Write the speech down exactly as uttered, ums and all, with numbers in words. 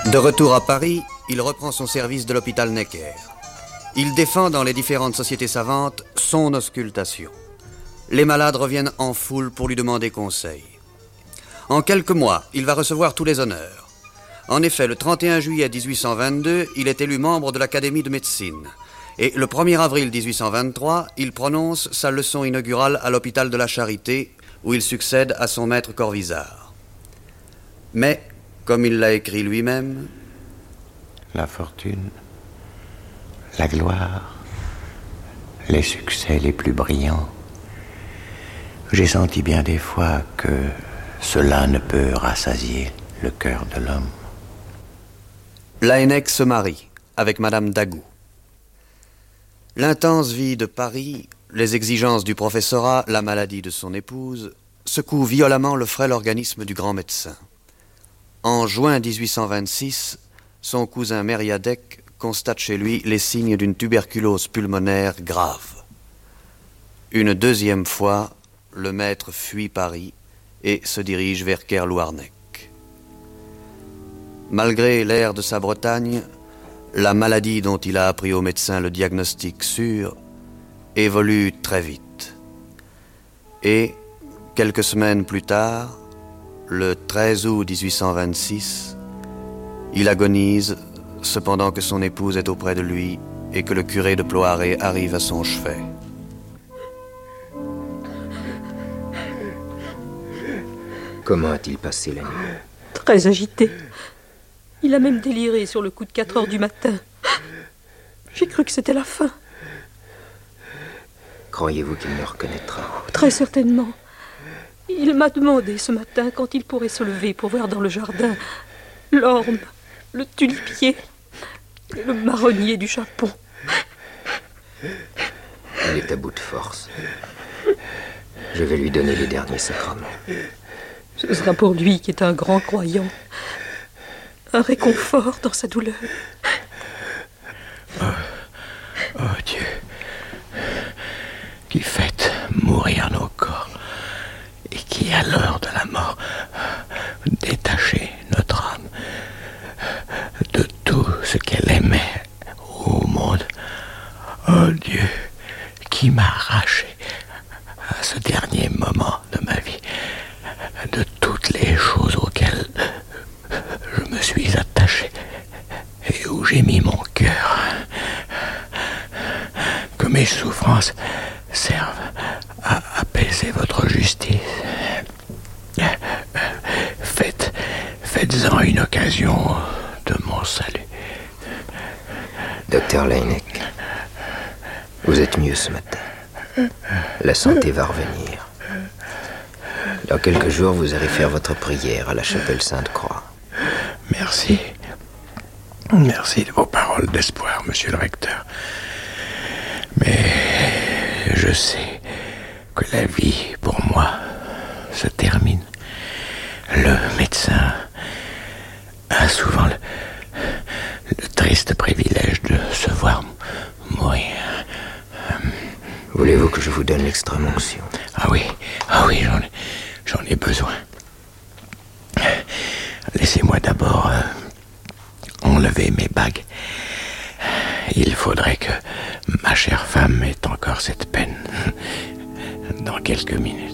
De retour à Paris, il reprend son service de l'hôpital Necker. Il défend dans les différentes sociétés savantes son auscultation. Les malades reviennent en foule pour lui demander conseil. En quelques mois, il va recevoir tous les honneurs. En effet, le trente et un juillet dix-huit cent vingt-deux, il est élu membre de l'Académie de médecine. Et le premier avril dix-huit cent vingt-trois, il prononce sa leçon inaugurale à l'hôpital de la Charité, où il succède à son maître Corvisart. Mais, comme il l'a écrit lui-même... La fortune, la gloire, les succès les plus brillants. J'ai senti bien des fois que cela ne peut rassasier le cœur de l'homme. Laënnec se marie avec Madame Dagout. L'intense vie de Paris, les exigences du professorat, la maladie de son épouse, secouent violemment le frêle organisme du grand médecin. En juin dix-huit cent vingt-six, son cousin Mériadec constate chez lui les signes d'une tuberculose pulmonaire grave. Une deuxième fois, le maître fuit Paris et se dirige vers Kerlouarnec. Malgré l'air de sa Bretagne, la maladie dont il a appris au médecin le diagnostic sûr évolue très vite. Et, quelques semaines plus tard, le treize août dix-huit cent vingt-six, il agonise, cependant que son épouse est auprès de lui et que le curé de Ploaré arrive à son chevet. Comment a-t-il passé la nuit? Très agité. Il a même déliré sur le coup de quatre heures du matin. J'ai cru que c'était la fin. Croyez-vous qu'il me reconnaîtra? Très certainement. Il m'a demandé ce matin quand il pourrait se lever pour voir dans le jardin l'orme, le tulipier et le marronnier du Chapon. Il est à bout de force. Je vais lui donner les derniers sacrements. Ce sera pour lui qui est un grand croyant. Un réconfort dans sa douleur. Oh, oh Dieu, qui faites mourir nos corps et qui, à l'heure de la mort, détachez notre âme de tout ce qu'elle aimait au monde. Oh Dieu, qui m'a arraché à ce dernier moment de ma vie de toutes les choses auxquelles je me suis attaché et où j'ai mis mon cœur. Que mes souffrances servent à apaiser votre justice. Faites, faites-en une occasion de mon salut. Docteur Laënnec, vous êtes mieux ce matin. La santé va revenir. Dans quelques jours, vous allez faire votre prière à la chapelle Sainte-Croix. Merci. Merci de vos paroles d'espoir, monsieur le recteur. Mais je sais que la vie, pour moi, se termine. Le médecin a souvent le, le triste privilège de se voir mourir. Voulez-vous que je vous donne l'extrême-onction? Ah oui, ah oui, j'en ai, j'en ai besoin. Laissez-moi d'abord euh, enlever mes bagues. Il faudrait que ma chère femme ait encore cette peine dans quelques minutes.